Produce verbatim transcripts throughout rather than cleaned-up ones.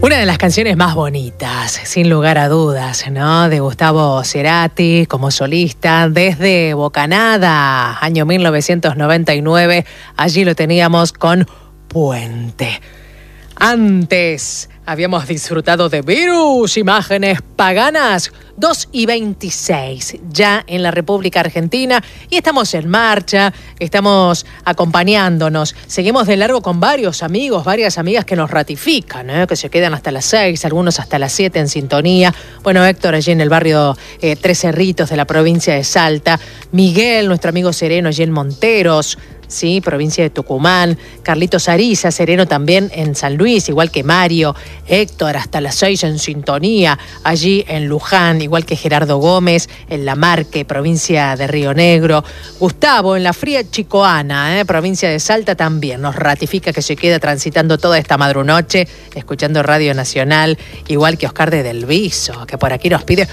Una de las canciones más bonitas, sin lugar a dudas, ¿no? De Gustavo Cerati como solista desde Bocanada, año mil novecientos noventa y nueve. Allí lo teníamos con Puente. Antes habíamos disfrutado de Virus, Imágenes Paganas, dos y veintiséis ya en la República Argentina, y estamos en marcha, estamos acompañándonos, seguimos de largo con varios amigos, varias amigas que nos ratifican, ¿eh? que se quedan hasta las seis, algunos hasta las siete en sintonía. Bueno, Héctor allí en el barrio eh, Tres Cerritos de la provincia de Salta, Miguel, nuestro amigo sereno allí en Monteros, sí, provincia de Tucumán, Carlitos Ariza, sereno también en San Luis, igual que Mario, Héctor hasta las seis en sintonía, allí en Luján, igual que Gerardo Gómez, en La Marque, provincia de Río Negro, Gustavo en la fría Chicoana, eh, provincia de Salta también, nos ratifica que se queda transitando toda esta madrunoche, escuchando Radio Nacional, igual que Oscar de Del Viso, que por aquí nos pide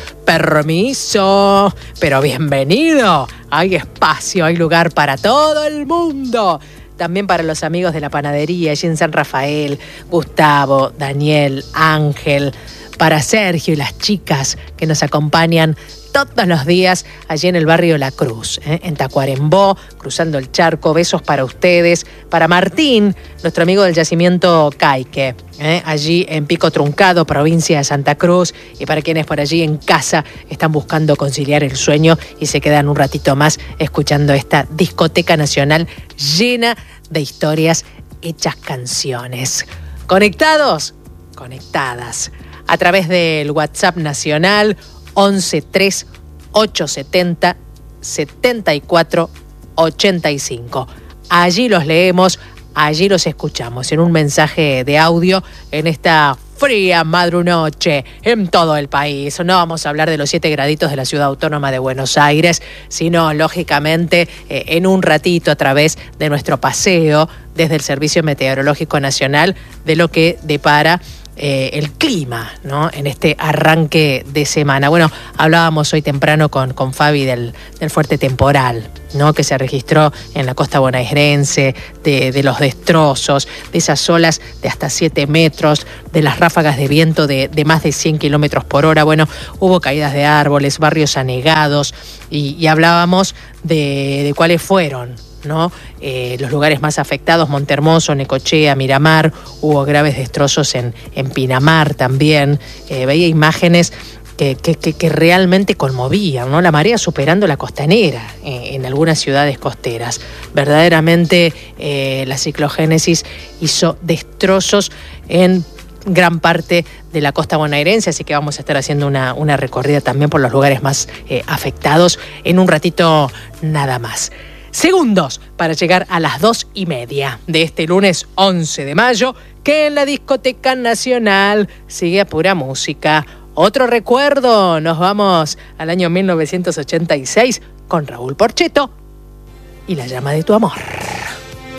permiso, pero bienvenido, hay espacio, hay lugar para todo el mundo. También para los amigos de la panadería allí en San Rafael, Gustavo, Daniel, Ángel, para Sergio y las chicas que nos acompañan todos los días allí en el barrio La Cruz, ¿eh? en Tacuarembó, cruzando el charco. Besos para ustedes. Para Martín, nuestro amigo del yacimiento Caique, ¿eh? allí en Pico Truncado, provincia de Santa Cruz. Y para quienes por allí en casa están buscando conciliar el sueño y se quedan un ratito más escuchando esta discoteca nacional llena de historias hechas canciones. ¿Conectados? Conectadas. A través del WhatsApp nacional once tres ocho setenta setenta y cuatro ochenta y cinco. Allí los leemos, allí los escuchamos en un mensaje de audio en esta fría madrunoche en todo el país. No vamos a hablar de los siete graditos de la Ciudad Autónoma de Buenos Aires, sino lógicamente eh, en un ratito a través de nuestro paseo desde el Servicio Meteorológico Nacional de lo que depara Eh, el clima, ¿no? En este arranque de semana. Bueno, hablábamos hoy temprano con, con Fabi del, del fuerte temporal, ¿no? Que se registró en la costa bonaerense, de, de los destrozos, de esas olas de hasta siete metros, de las ráfagas de viento de, de más de cien kilómetros por hora. Bueno, hubo caídas de árboles, barrios anegados, y, y hablábamos de, de cuáles fueron, ¿no? Eh, los lugares más afectados: Montehermoso, Necochea, Miramar. Hubo graves destrozos en, en Pinamar también. Eh, veía imágenes que, que, que, que realmente conmovían, ¿no? La marea superando la costanera eh, en algunas ciudades costeras. Verdaderamente eh, la ciclogénesis hizo destrozos en gran parte de la costa bonaerense, así que vamos a estar haciendo una, una recorrida también por los lugares más eh, afectados en un ratito nada más. Segundos para llegar a las dos y media de este lunes once de mayo, que en la Discoteca Nacional sigue a pura música. Otro recuerdo, nos vamos al año mil novecientos ochenta y seis con Raúl Porchetto y La llama de tu amor.